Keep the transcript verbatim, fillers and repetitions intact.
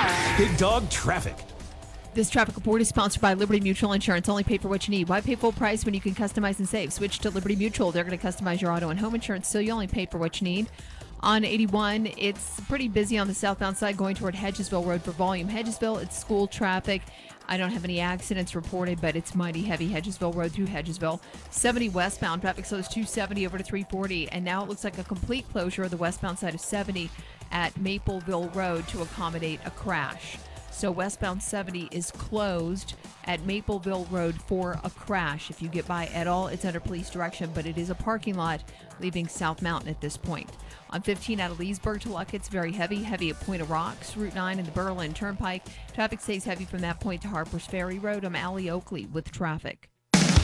Big Dog Traffic. This traffic report is sponsored by Liberty Mutual Insurance. Only pay for what you need. Why pay full price when you can customize and save? Switch to Liberty Mutual. They're going to customize your auto and home insurance, so you only pay for what you need. On eighty-one, it's pretty busy on the southbound side going toward Hedgesville Road for volume. Hedgesville, it's school traffic. I don't have any accidents reported, but it's mighty heavy. Hedgesville Road through Hedgesville. seventy westbound traffic slows two seventy over to three forty, and now it looks like a complete closure of the westbound side of seventy at Mapleville Road to accommodate a crash. So westbound seventy is closed at Mapleville Road for a crash. If you get by at all, it's under police direction, but it is a parking lot leaving South Mountain at this point. On fifteen out of Leesburg to Luck, it's very heavy. Heavy at Point of Rocks, Route nine and the Berlin Turnpike. Traffic stays heavy from that point to Harper's Ferry Road. I'm Allie Oakley with traffic.